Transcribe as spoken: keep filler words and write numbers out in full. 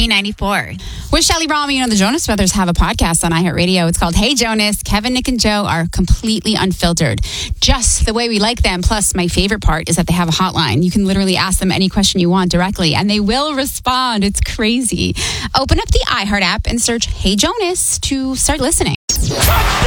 ninety-four. With Shelly Rami, you know, the Jonas Brothers have a podcast on iHeartRadio. It's called Hey Jonas. Kevin, Nick, and Joe are completely unfiltered, just the way we like them. Plus, my favorite part is that they have a hotline. You can literally ask them any question you want directly, and they will respond. It's crazy. Open up the iHeart app and search Hey Jonas to start listening.